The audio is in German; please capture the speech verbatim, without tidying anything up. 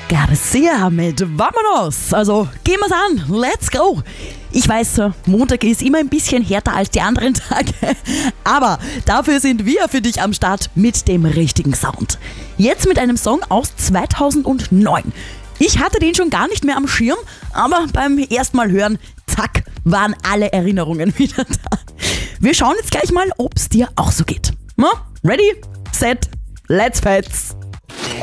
Garcia mit Vámonos. Also gehen wir's an, let's go. Ich weiß, Montag ist immer ein bisschen härter als die anderen Tage, aber dafür sind wir für dich am Start mit dem richtigen Sound. Jetzt mit einem Song aus zweitausendneun. Ich hatte den schon gar nicht mehr am Schirm, aber beim ersten Mal hören, zack, waren alle Erinnerungen wieder da. Wir schauen jetzt gleich mal, ob's dir auch so geht. Na, ready, set, let's fetz.